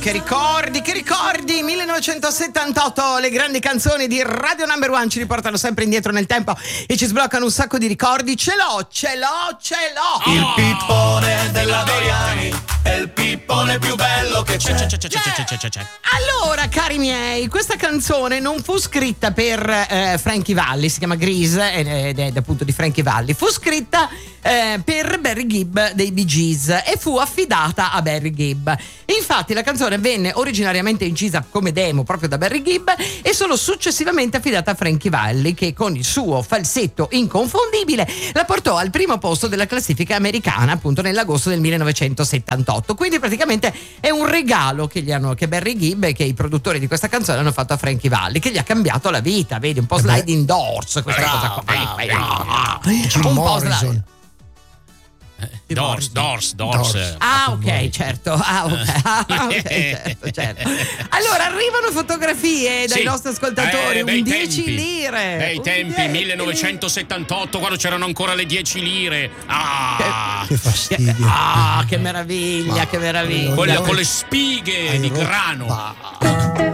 Che ricordi, 1978, le grandi canzoni di Radio Number One ci riportano sempre indietro nel tempo e ci sbloccano un sacco di ricordi. Ce l'ho! Il pippone della Doriani è il pippone più bello che c'è. Allora, cari miei, questa canzone non fu scritta per Frankie Valli, si chiama Grease ed è appunto di Frankie Valli. Fu scritta per Barry Gibb dei Bee Gees e fu affidata a Barry Gibb. Infatti la canzone venne originariamente incisa come demo proprio da Barry Gibb e solo successivamente affidata a Frankie Valli, che con il suo falsetto inconfondibile la portò al primo posto della classifica americana appunto nell'agosto del 1978. Quindi praticamente è un regalo che Barry Gibb e che i produttori di questa canzone hanno fatto a Frankie Valli, che gli ha cambiato la vita, vedi, un po' sliding doors questa cosa qua. Jim Morrison. Doors. Ah, ok, certo. Certo. Allora, arrivano fotografie dai nostri ascoltatori, un 10 lire. Bei tempi, 1978, quando c'erano ancora le 10 lire. Che fastidio. Che meraviglia, che meraviglia. Quella con le spighe di grano.